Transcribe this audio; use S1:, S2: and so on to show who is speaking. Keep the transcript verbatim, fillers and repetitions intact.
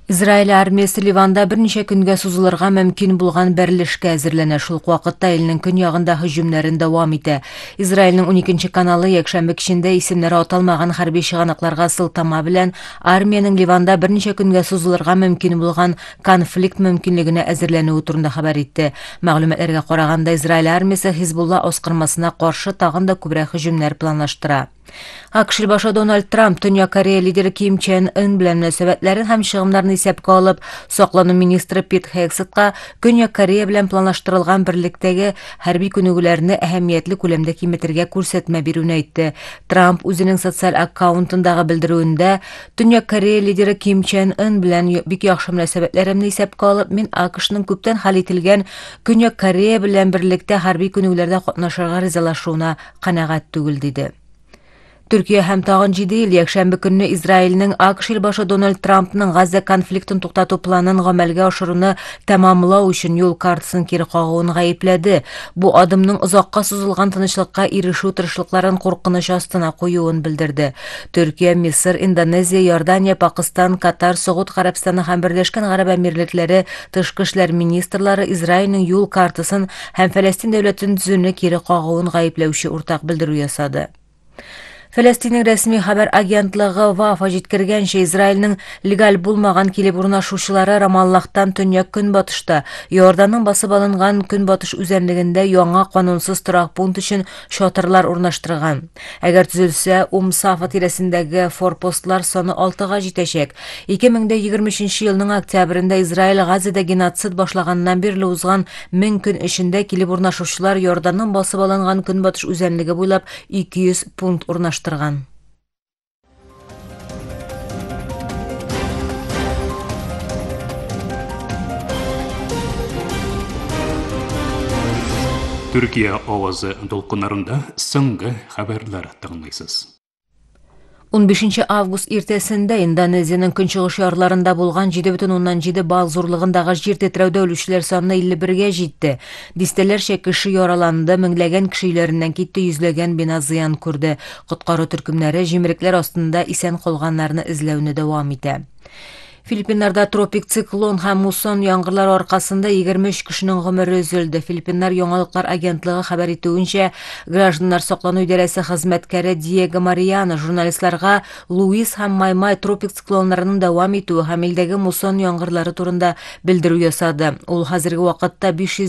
S1: Израиль армиясы Ливанда бер ничә көнгә сузылырга мөмкин булган бәрелешкә әзерләнә. Шул ук вакытта илнең көньягында һөҗүмнәрен дәвам итә. Израильнең уникенче каналы якшәмбе кичендә исемнәре аталмаган хәрби чыганакларга сылтама белән армиянең Ливанда бер ничә көнгә сузылырга мөмкин булган конфликт мөмкинлегенә әзерләнүе турында хәбәр итте. Мәгълүматларга караганда, Израиль армиясы Хизбулла оскырмасына каршы тагын да күбрәк һөҗүмнәр планлаштыра. АКШ башы Дональд Трамп Төньяк Корея лидеры Ким Чен Ын белән мөнәсәбәтләрен һәм чыгымнарны исәпкә алып, саклану министры Пит Хексетка Көньяк Корея белән планлаштырылган берлектәге хәрби күнегүләрне әһәмиятле күләмдә киметергә күрсәтмә бирүне әйтте. Трамп үзенең социаль аккаунтындагы белдерүендә Төньяк Корея лидеры Ким Чен Ын белән бик яхшы мөнәсәбәтләремне исәпкә алып, мин АКШның күптән хәл ителгән Көньяк Корея белән берлектә хәрби күнегүләрдә катнашырга ризалашуына канәгать түгел диде. Төркия һәм тагын җиде ил якшәмбе көнне Израильнең АКШ башы Дональд Трампның Газа конфликтын туктату планын гамәлгә ашыруны тәмамлау өчен юл картасын кире кагуын гаепләде. Бу адымның озакка сузылган тынычлыкка ирешү тырышлыкларын куркыныч астына куюын белдерде. Төркия, Мисыр, Индонезия, Иордания, Пакистан, Катар, Согуд Гарәбстаны һәм Берләшкән Гарәп Әмирлекләре тышкы эшләр министрлары Израильнең юл картасын һәм Фәләстин дәүләтен төзүне кире кагуын гаепләүче уртак белдерү ясады. Фәләстиннең рәсми хәбәр агентлыгы ВАФа җиткергәнчә, Израильнең легаль булмаган килеп урнашучылары Рамаллахтан төньяк көнбатышта, Иорданның басып алынган көнбатыш үзәнлегендә яңа канунсыз торак пункт өчен шатырлар урнаштырган. Әгәр төзелсә, Ум-Сафа тирәсендәге форпостлар саны алтыга җитәчәк. ике мең егерме өченче елның октябрендә Израиль Газада геноцид башлаганнан бирле узган мең көн эчендә килеп урнашучылар Иорданның басып алынган көнбатыш үзәнлеге буйлап ике йөз пункт урнаштырган.
S2: Türkiye авазы долкыннарында соңгы хәбәрләр тыңлыйсыз.
S1: он бишенче август иртәсендә Индонезиянең көнчыгыш ярларында булган җиде бөтен уннан җиде балл зурлыгындагы җир тетрәүдә үлүчеләр саны илле бергә җитте. Дистәләрчә кеше яраланды, меңләгән кеше өйләреннән китте, йөзләгән бина зыян күрде. Коткару төркемнәре җимерекләр астында исән калганнарны эзләүне дәвам итә. Филиппиннарда тропик циклон һәм муссон яңгырлар аркасында егерме өч кешенең гомере өзелде. Филиппиннар яңалыклар агентлыгы хәбәр итүенчә, гражданнар саклану идарәсе хезмәткәре Диего Мариано журналистларга Луис һәм Маймай тропик циклоннарының дәвам итүе һәм илдәге муссон яңгырлары турында белдерү ясады. Ул хәзерге вакытта биш йөз